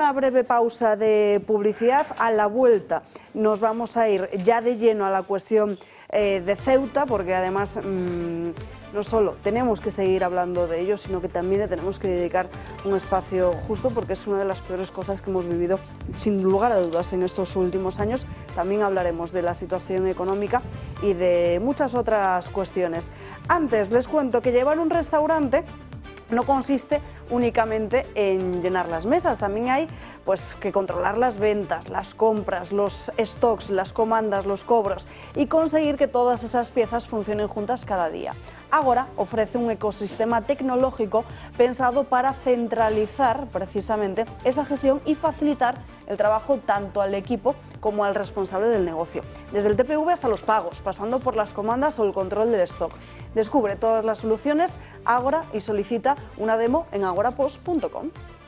una breve pausa de publicidad. A la vuelta nos vamos a ir ya de lleno a la cuestión de Ceuta, porque además no solo tenemos que seguir hablando de ello, sino que también le tenemos que dedicar un espacio justo, porque es una de las peores cosas que hemos vivido, sin lugar a dudas, en estos últimos años. También hablaremos de la situación económica y de muchas otras cuestiones. Antes les cuento que llevar un restaurante no consiste únicamente en llenar las mesas, también hay que controlar las ventas, las compras, los stocks, las comandas, los cobros y conseguir que todas esas piezas funcionen juntas cada día. Ágora ofrece un ecosistema tecnológico pensado para centralizar precisamente esa gestión y facilitar el trabajo tanto al equipo como al responsable del negocio, desde el TPV hasta los pagos, pasando por las comandas o el control del stock. Descubre todas las soluciones Ágora y solicita una demo en agorapost.com.